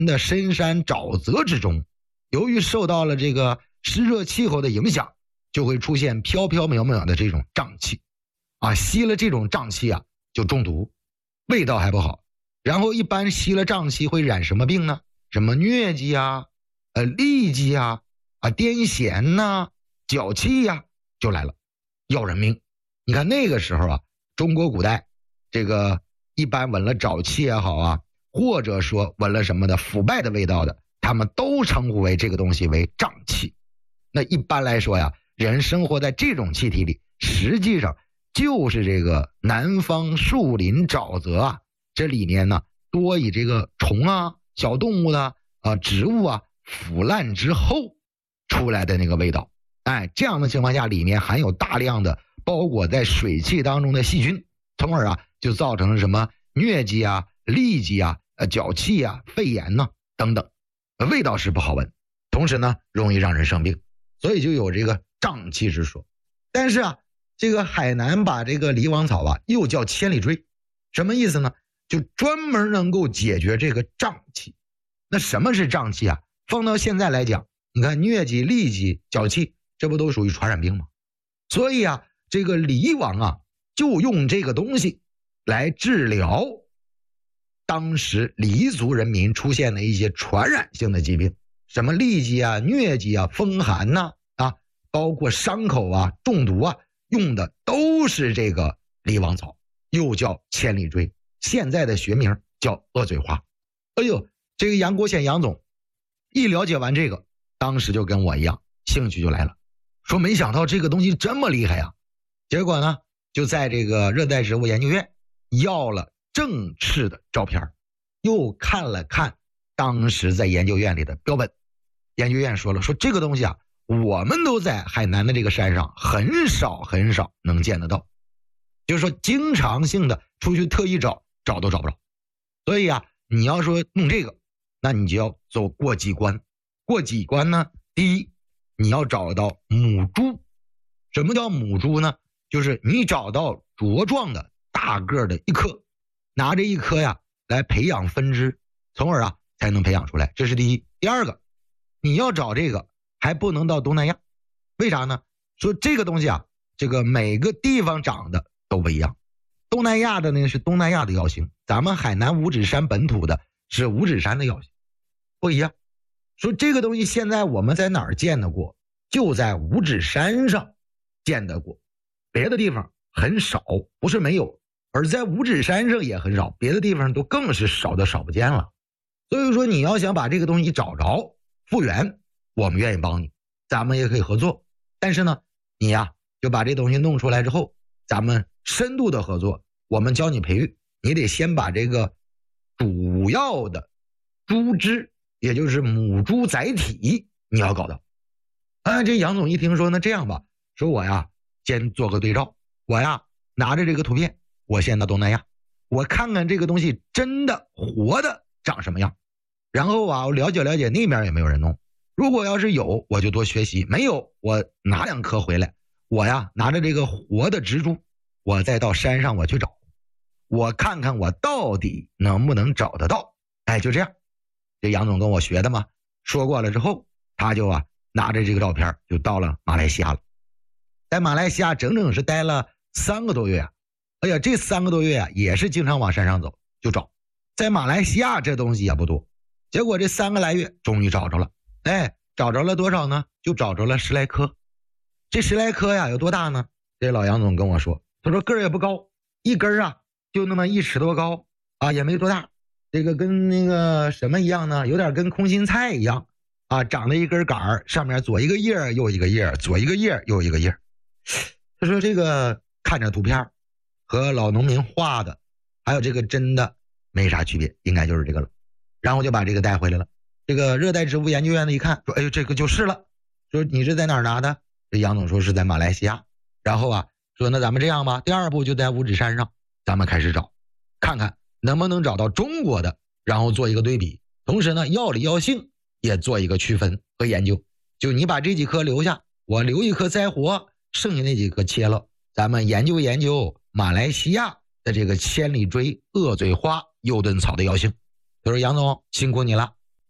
的深山沼泽之中，由于受到了这个湿热气候的影响，就会出现飘飘渺渺的这种瘴气啊，吸了这种瘴气啊就中毒，味道还不好。然后一般吸了瘴气会染什么病呢？什么疟疾啊、痢疾啊、癫痫呐、脚气呀，就来了，要人命。你看那个时候啊，中国古代这个一般闻了沼气也好啊，或者说闻了什么的腐败的味道的，他们都称呼为这个东西为瘴气。那一般来说呀，人生活在这种气体里，实际上就是这个南方树林沼泽啊，这里面呢多以这个虫啊、小动物的植物啊腐烂之后出来的那个味道。这样的情况下，里面含有大量的包裹在水汽当中的细菌，从而就造成了什么疟疾啊、痢疾啊、脚气啊、肺炎呐等等，味道是不好闻，同时呢容易让人生病，所以就有这个瘴气之说。但是这个海南把这个梨王草又叫千里追，什么意思呢？就专门能够解决这个瘴气。那什么是瘴气啊？放到现在来讲，你看疟疾、痢疾、脚气，这不都属于传染病吗？所以这个梨王就用这个东西来治疗当时黎族人民出现的一些传染性的疾病，什么痢疾啊、疟疾啊、风寒呐包括伤口中毒用的都是这个梨王草，又叫千里追，现在的学名叫恶嘴花。哎呦，这个杨国显杨总一了解完这个，当时就跟我一样，兴趣就来了，说没想到这个东西这么厉害啊。结果呢，就在这个热带植物研究院要了正式的照片，又看了看当时在研究院里的标本。研究院说了，说这个东西我们都在海南的这个山上很少能见得到，就是说经常性的出去特意找都找不着。所以你要说弄这个，那你就要走过几关。过几关呢？第一，你要找到母猪。什么叫母猪呢？就是你找到茁壮的大个的一颗，拿着一颗来培养分支，从而才能培养出来，这是第一。第二个，你要找这个还不能到东南亚。为啥呢？说这个东西这个每个地方长的都不一样。东南亚的呢是东南亚的药性，咱们海南五指山本土的是五指山的药性，不一样。说这个东西现在我们在哪儿见得过？就在五指山上见得过，别的地方很少，不是没有，而在五指山上也很少，别的地方都更是少的少不见了。所以说你要想把这个东西找着复原，我们愿意帮你，咱们也可以合作。但是呢，你就把这东西弄出来之后，咱们深度的合作，我们教你培育，你得先把这个主要的猪只，也就是母猪载体你要搞到。这杨总一听说，那这样吧，说我先做个对照，我拿着这个图片，我先到东南亚，我看看这个东西真的活的长什么样，然后我了解了解那边有没有人弄，如果要是有我就多学习，没有我拿2颗回来，我拿着这个活的植株，我再到山上我去找，我看看我到底能不能找得到。就这样，这杨总跟我学的嘛，说过了之后，他就拿着这个照片就到了马来西亚了。在马来西亚整整是待了3个多月哎呀，这3个多月也是经常往山上走就找。在马来西亚这东西也不多，结果这3个来月终于找着了。找着了多少呢？就找着了10来颗。这10来颗有多大呢？这老杨总跟我说，他说个儿也不高，一根就那么1尺多高也没多大。这个跟那个什么一样呢？有点跟空心菜一样长了一根杆儿，上面左一个叶右一个叶，左一个叶右一个叶。他说这个看着图片和老农民画的还有这个真的没啥区别，应该就是这个了。然后就把这个带回来了。这个热带植物研究院的一看，说这个就是了。说你是在哪儿拿的？这杨总说是在马来西亚。然后说那咱们这样吧，第2步就在五指山上，咱们开始找，看看能不能找到中国的，然后做一个对比，同时呢药理药性也做一个区分和研究。就你把这几颗留下，我留1颗栽活，剩下那几颗切了，咱们研究研究马来西亚的这个千里追、恶嘴花、右盾草的药性。他说杨总辛苦你了。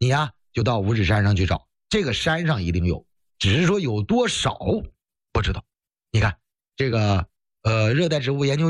你呀就到五指山上去找，这个山上一定有，只是说有多少不知道。你看这个热带植物研究